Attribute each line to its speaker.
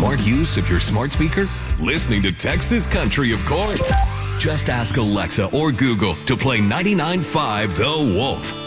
Speaker 1: smart use of your smart speaker? Listening to Texas Country, of course. Just ask Alexa or Google to play 99.5 The Wolf.